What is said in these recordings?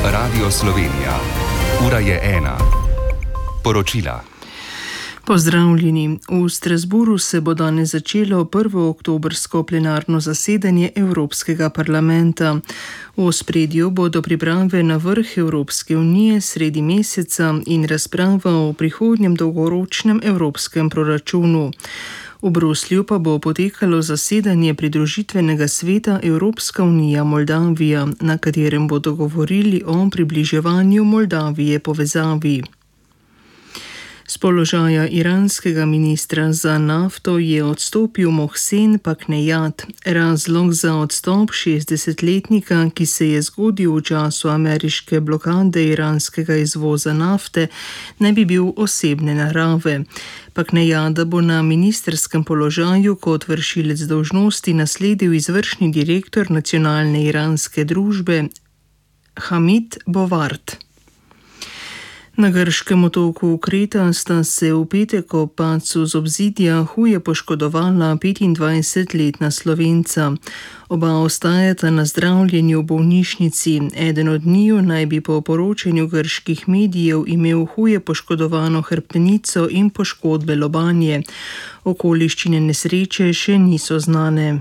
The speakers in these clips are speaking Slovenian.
Radio Slovenija. Ura je 1. Poročila. Pozdravljeni. V Strasbourgu se bo danes začelo prvo oktobrsko plenarno zasedanje Evropskega parlamenta. V ospredju bodo priprave na vrh Evropske unije sredi meseca in razprava o prihodnjem dolgoročnem evropskem proračunu. V Bruslju pa bo potekalo zasedanje pridružitvenega sveta Evropska unija Moldavija, na katerem bodo govorili o približevanju Moldavije povezavi. Z položaja iranskega ministra za nafto je odstopil Mohsen Paknejad. Razlog za odstop 60-letnika, ki se je zgodil v času ameriške blokade iranskega izvoza nafte, naj bi bil osebne narave. Paknejada bo na ministrskem položaju kot vršilec dolžnosti nasledil izvršni direktor nacionalne iranske družbe Hamid Bovard. Na grškem otoku Kreta sta se v petek ob padcu z obzidja huje poškodovala 25-letna Slovenca. Oba ostajata na zdravljenju v bolnišnici. Eden od njiju naj bi po poročanju grških medijev imel huje poškodovano hrbtenico in poškodbe lobanje. Okoliščine nesreče še niso znane.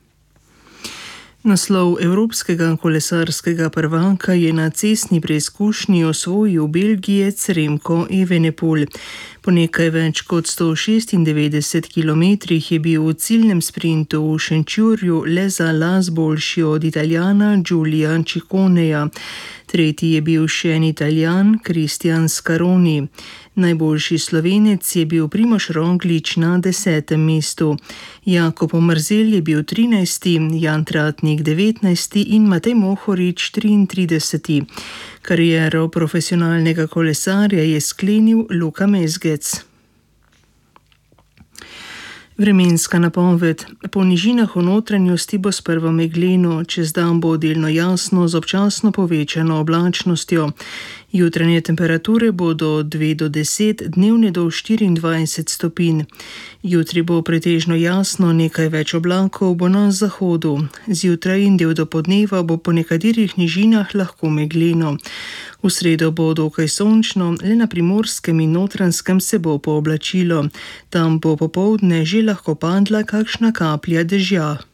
Naslov evropskega kolesarskega prvaka je na cestni preizkušnji osvojil Belgijec Remko Evenepoel. Po nekaj več kot 196 kilometrih je bil v ciljnem sprintu v Šenčurju le za las boljši od Italijana Giulia Cicconeja. Tretji je bil še en Italijan, Cristian Scaroni. Najboljši Slovenec je bil Primož Roglič na 10. mestu. Jakob Omerzel je bil 13., Jan Tratnik 19. in Matej Mohorič 33. Kariero profesionalnega kolesarja je sklenil Luka Mezgec. Vremenska napoved. Po nižinah v notranjosti bo sprva megleno, čez dan bo delno jasno z občasno povečano oblačnostjo. Jutranje temperature bodo od 2 do 10, dnevne do 24 stopinj. Jutri bo pretežno jasno, nekaj več oblakov bo na zahodu. Zjutraj in del dopoldneva bo po nekaterih nižinah lahko megleno. V sredo bo dokaj sončno, le na Primorskem in Notranjskem se bo pooblačilo. Tam bo popoldne že lahko padla kakšna kaplja dežja.